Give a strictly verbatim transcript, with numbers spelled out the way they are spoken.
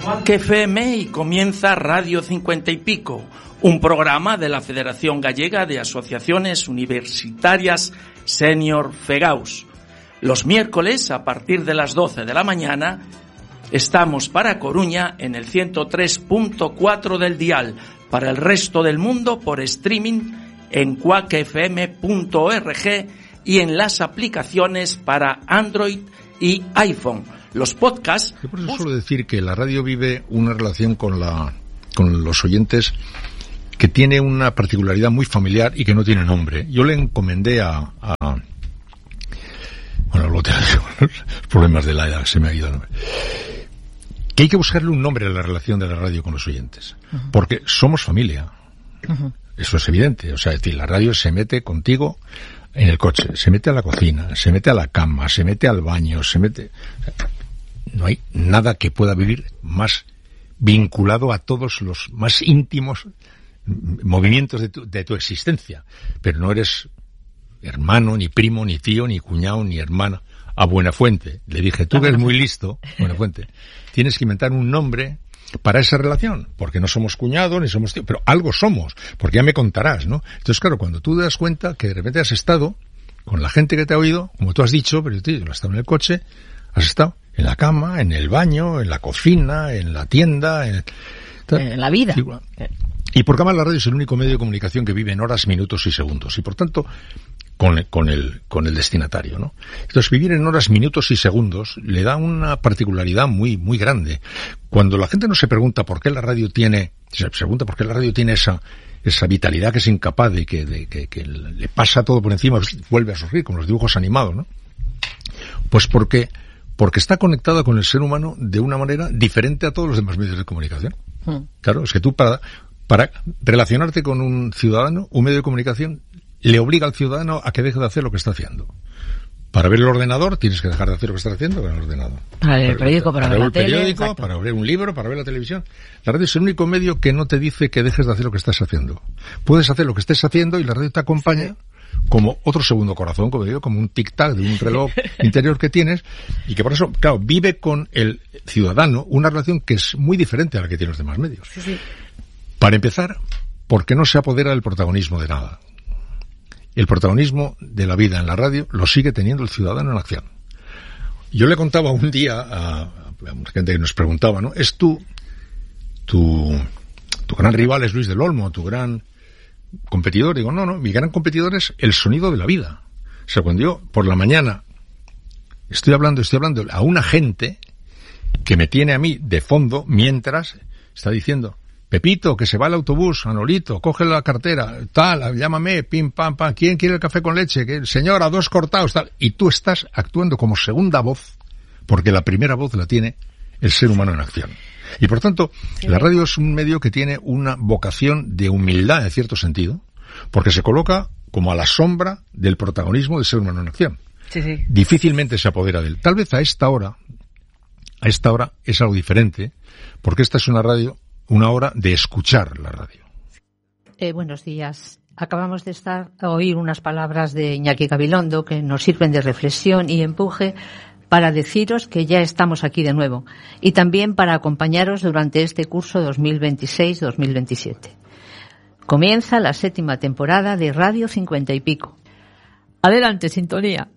Cuac F M y comienza Radio cincuenta y pico, un programa de la Federación Gallega de Asociaciones Universitarias Senior FEGAUS. Los miércoles, a partir de las doce de la mañana, estamos para Coruña en el ciento tres punto cuatro del dial, para el resto del mundo por streaming en cuac f m punto org y en las aplicaciones para Android y iPhone. Los podcasts... Yo por eso suelo decir que la radio vive una relación con la con los oyentes que tiene una particularidad muy familiar y que no tiene nombre. Yo le encomendé a... a bueno, luego te los problemas de la edad, se me ha ido el nombre. Que hay que buscarle un nombre a la relación de la radio con los oyentes. Uh-huh. Porque somos familia. Uh-huh. Eso es evidente. O sea, es decir, la radio se mete contigo en el coche, se mete a la cocina, se mete a la cama, se mete al baño, se mete... O sea, no hay nada que pueda vivir más vinculado a todos los más íntimos movimientos de tu, de tu existencia. Pero no eres hermano, ni primo, ni tío, ni cuñado, ni hermana. A Buenafuente le dije, tú que eres muy listo, Buenafuente, tienes que inventar un nombre para esa relación, porque no somos cuñados ni somos tío, pero algo somos, porque ya me contarás, ¿no? Entonces, claro, cuando tú te das cuenta que de repente has estado con la gente que te ha oído, como tú has dicho, pero tío, has estado en el coche, has estado en la cama, en el baño, en la cocina, en la tienda, en, en la vida. Y porque además la radio es el único medio de comunicación que vive en horas, minutos y segundos, y por tanto, con, con el, con el destinatario, ¿no? Entonces, vivir en horas, minutos y segundos le da una particularidad muy, muy grande. Cuando la gente no se pregunta por qué la radio tiene, se pregunta por qué la radio tiene esa, esa vitalidad que es incapaz de que, de, que, que le pasa todo por encima, vuelve a surgir con los dibujos animados, ¿no? Pues porque, porque está conectada con el ser humano de una manera diferente a todos los demás medios de comunicación. Hmm. Claro, es que tú para, para relacionarte con un ciudadano, un medio de comunicación le obliga al ciudadano a que deje de hacer lo que está haciendo. Para ver el ordenador tienes que dejar de hacer lo que estás haciendo con el ordenador. Para ver el periódico, para, para ver la tele. Para ver el periódico, exacto. Para ver un libro, para ver la televisión. La radio es el único medio que no te dice que dejes de hacer lo que estás haciendo. Puedes hacer lo que estés haciendo y la radio te acompaña como otro segundo corazón, como digo, como un tic-tac de un reloj interior que tienes, y que por eso, claro, vive con el ciudadano una relación que es muy diferente a la que tienen los demás medios. Sí, sí. Para empezar, porque no se apodera del protagonismo de nada. El protagonismo de la vida en la radio lo sigue teniendo el ciudadano en acción. Yo le contaba un día a, a gente que nos preguntaba, ¿no? ¿Es tu, tu, tu gran rival es Luis del Olmo, tu gran competidor? Digo, no, no, mi gran competidor es el sonido de la vida. O sea, cuando yo por la mañana estoy hablando, estoy hablando a una gente que me tiene a mí de fondo mientras está diciendo, Pepito, que se va al autobús, Manolito, coge la cartera, tal, llámame, pim, pam, pam, ¿quién quiere el café con leche? ¿Qué? Señora, dos cortados, tal. Y tú estás actuando como segunda voz, porque la primera voz la tiene el ser humano en acción. Y por tanto, sí, la radio es un medio que tiene una vocación de humildad, en cierto sentido, porque se coloca como a la sombra del protagonismo del ser humano en acción. Sí, sí. Difícilmente se apodera de él. Tal vez a esta hora, a esta hora es algo diferente, porque esta es una radio, una hora de escuchar la radio. Eh, buenos días. Acabamos de estar a oír unas palabras de Iñaki Gabilondo que nos sirven de reflexión y empuje para deciros que ya estamos aquí de nuevo y también para acompañaros durante este curso dos mil veintiséis dos mil veintisiete. Comienza la séptima temporada de Radio cincuenta y pico. Adelante, sintonía.